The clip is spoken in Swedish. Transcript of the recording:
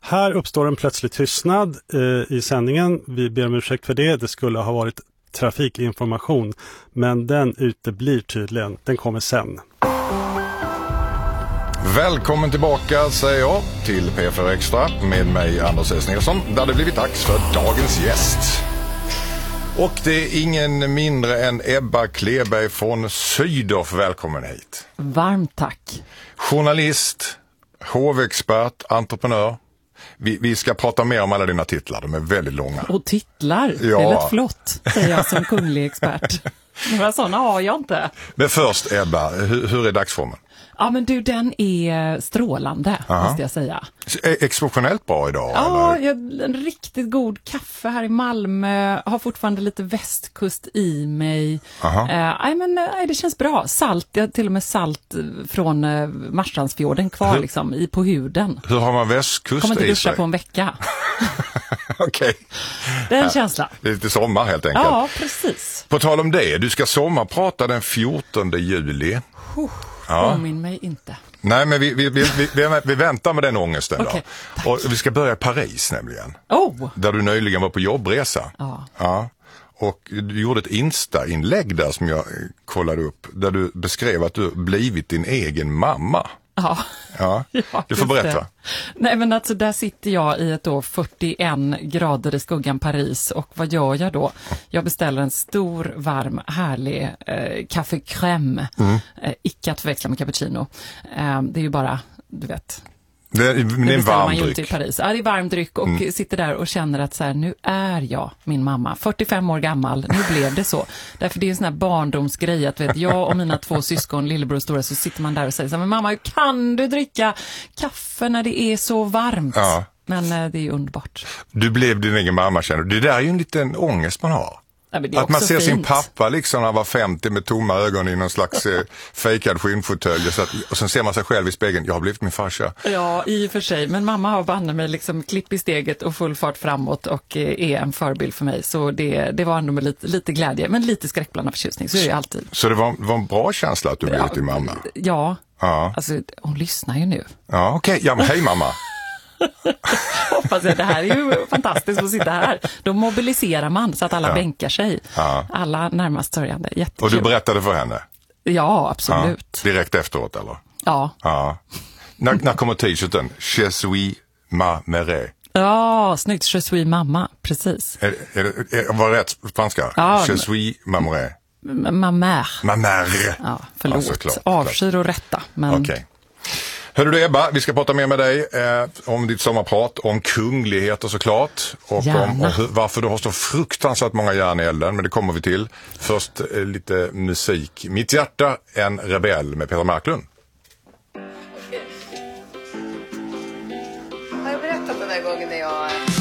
Här uppstår en plötslig tystnad i sändningen. Vi ber om ursäkt för det. Det skulle ha varit trafikinformation, men den uteblir tydligen. Den kommer sen. Välkommen tillbaka, säger jag, till P4 Extra med mig Anders S. Nilsson, där det blivit dags för dagens gäst. Och det är ingen mindre än Ebba Kleberg från Sydow. Välkommen hit. Varmt tack. Journalist, hovexpert, entreprenör. Vi ska prata mer om alla dina titlar, de är väldigt långa. Och titlar, ja. Det är lite flott, säger jag som kunglig expert. Några sådana har jag inte. Men först Ebba, hur är dagsformen? Ja men du, den är strålande, måste jag säga. Exceptionellt bra idag? Ja, eller? En riktigt god kaffe här i Malmö. Har fortfarande lite västkust i mig. Det känns bra. Salt, jag har till och med salt från Marstrandsfjorden kvar liksom, på huden. Hur har man västkust i sig? Kommer inte duscha på en vecka. Okej. Den känslan. Det är lite sommar helt enkelt. Ja, precis. På tal om det, du ska sommarprata den 14 juli. Påminn mig inte. Nej, men vi väntar med den ångesten då. Okay, och vi ska börja i Paris nämligen. Där du nyligen var på jobbresa. Ja. Och du gjorde ett Insta-inlägg där som jag kollade upp. Där du beskrev att du blivit din egen mamma. Ja. Du får berätta. Nej men alltså där sitter jag i ett då 41 grader i skuggan Paris och vad gör jag då? Jag beställer en stor, varm, härlig café crème. Icke att förväxla med cappuccino. Det är ju bara, du vet... Det är en varm dryck. I Paris. Ja, det är varm dryck och sitter där och känner att så här, nu är jag min mamma. 45 år gammal, nu blev det så. Därför det är en sån här barndomsgrej att vet, jag och mina 2 syskon, lillebror och stora, så sitter man där och säger så här, men mamma, hur kan du dricka kaffe när det är så varmt? Ja. Men det är ju underbart. Du blev din egen mamma, känner du. Det där är ju en liten ångest man har. Att man ser fint. Sin pappa liksom när han var 50 med tomma ögon i någon slags fejkad skinnfåtölj och sen ser man sig själv i spegeln, jag har blivit min farsa. Ja, i och för sig, men mamma har banne mig liksom klipp i steget och full fart framåt och är en förebild för mig, så det var ändå med lite glädje, men lite skräckblandad förtjusning, så är det ju alltid. Så det var en bra känsla att du blivit din mamma? Ja, alltså hon lyssnar ju nu. Ja, okej. Ja, men hej mamma. Hoppas jag, det här är ju fantastiskt att sitta här. Då mobiliserar man så att alla bänkar sig. Alla närmast sörjande. Jättekul. Och du berättade för henne? Ja, absolut. Direkt efteråt eller? Ja. När kommer t-shirten? Je suis ma mère. Ja, snyggt. Je suis mamma, precis. Var det rätt franska? Ja. Je suis ma mère. Ma mère. Ma mère. Ja, förlåt. Alltså, avskyr och rätta. Men... Okej. Hörru du Ebba, vi ska prata mer med dig om ditt sommarprat, om kungligheter såklart och om varför du har så fruktansvärt många järn i elden, men det kommer vi till. Först lite musik. Mitt hjärta, en rebell med Peter Marklund. Har jag berättat den här gången när jag